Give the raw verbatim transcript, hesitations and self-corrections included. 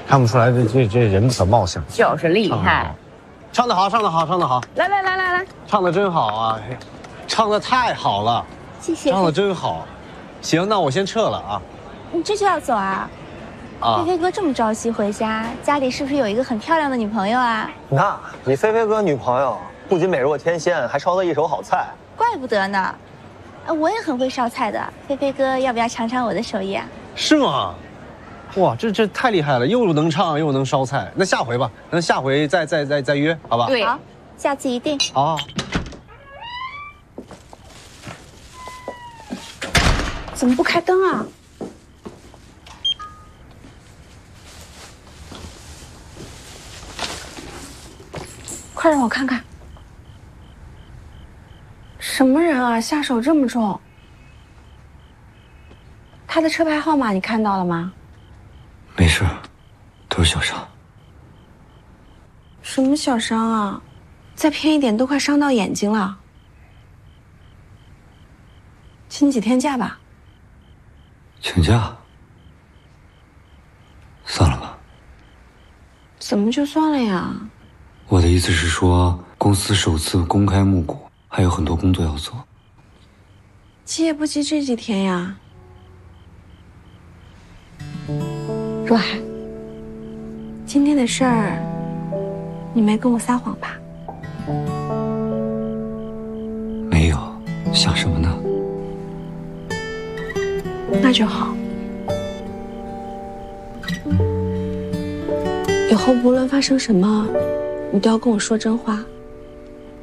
看不出来这这这人可貌相， 就是厉害。 唱得好，唱得好，唱得好！ 来来来来来， 唱得真好啊！唱得太好了， 谢谢。 唱得真好。行，那我先撤了啊。 你这就要走啊？啊！菲菲哥这么着急回家，家里是不是有一个很漂亮的女朋友啊？ 那你菲菲哥女朋友不仅美若天仙，还烧得一手好菜。 怪不得呢。我也很会烧菜的，菲菲哥要不要尝尝我的手艺啊？ 是吗？哇，这这太厉害了，又能唱又能烧菜。那下回吧，那下回再再再再约，好吧？ 对，好，下次一定。 好。 怎么不开灯啊？快让我看看，什么人啊？下手这么重。他的车牌号码你看到了吗？ 没事，都是小伤。 什么小伤啊？再偏一点都快伤到眼睛了。请几天假吧。 请假？算了吧。 怎么就算了呀？ 我的意思是说，公司首次公开募股，还有很多工作要做。 急也不急这几天呀。若海，今天的事儿，你没跟我撒谎吧？ 没有，想什么呢？ 那就好。以后无论发生什么，你都要跟我说真话。